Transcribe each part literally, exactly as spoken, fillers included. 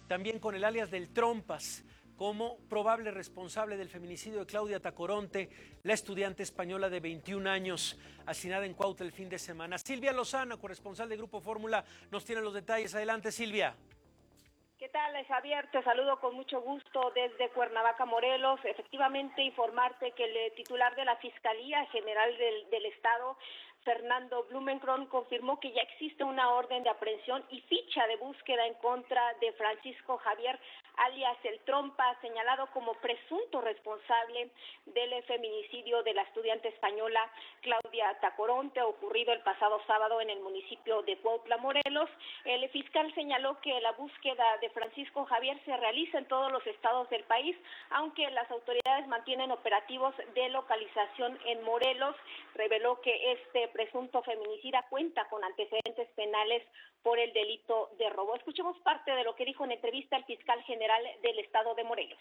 también con el alias del Trompas, como probable responsable del feminicidio de Claudia Tacoronte, la estudiante española de veintiún años, asesinada en Cuautla el fin de semana. Silvia Lozano, corresponsal de Grupo Fórmula, nos tiene los detalles. Adelante, Silvia. ¿Qué tal, Javier? Te saludo con mucho gusto desde Cuernavaca, Morelos. Efectivamente, informarte que el titular de la Fiscalía General del, del Estado, Fernando Blumenkron, confirmó que ya existe una orden de aprehensión y ficha de búsqueda en contra de Francisco Javier, alias El Trompa, señalado como presunto responsable del feminicidio de la estudiante española Claudia Tacoronte, ocurrido el pasado sábado en el municipio de Cuautla, Morelos. El fiscal señaló que la búsqueda de Francisco Javier se realiza en todos los estados del país, aunque las autoridades mantienen operativos de localización en Morelos. Reveló que este presunto feminicida cuenta con antecedentes penales por el delito de robo. Escuchemos parte de lo que dijo en entrevista el fiscal general del estado de Morelos.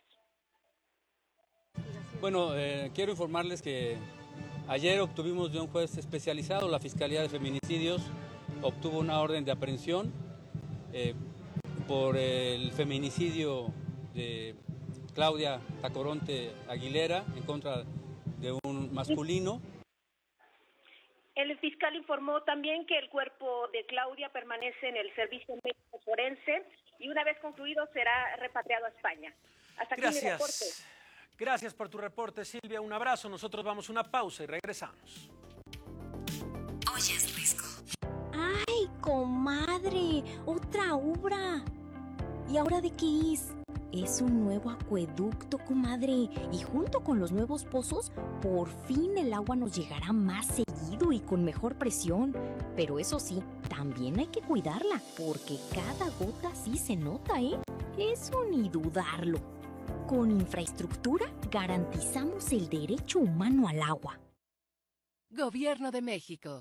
Bueno, eh, quiero informarles que ayer obtuvimos de un juez especializado, la Fiscalía de Feminicidios obtuvo una orden de aprehensión eh, por el feminicidio de Claudia Tacoronte Aguilera en contra de un masculino. El fiscal informó también que el cuerpo de Claudia permanece en el servicio médico forense y una vez concluido será repatriado a España. Hasta aquí mi reporte. Gracias. Gracias por tu reporte, Silvia. Un abrazo. Nosotros vamos a una pausa y regresamos. Oye, es Risco. ¡Ay, comadre! ¡Otra obra! ¿Y ahora de qué es? Es un nuevo acueducto, comadre. Y junto con los nuevos pozos, por fin el agua nos llegará más seguido y con mejor presión. Pero eso sí, también hay que cuidarla, porque cada gota sí se nota, ¿eh? Eso ni dudarlo. Con infraestructura garantizamos el derecho humano al agua. Gobierno de México.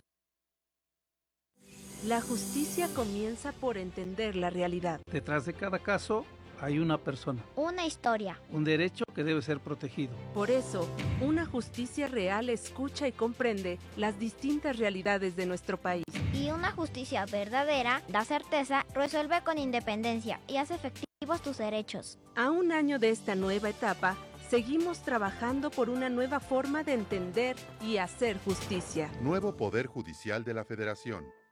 La justicia comienza por entender la realidad. Detrás de cada caso hay una persona, una historia, un derecho que debe ser protegido. Por eso, una justicia real escucha y comprende las distintas realidades de nuestro país. Y una justicia verdadera da certeza, resuelve con independencia y hace efectivos tus derechos. A un año de esta nueva etapa, seguimos trabajando por una nueva forma de entender y hacer justicia. Nuevo Poder Judicial de la Federación.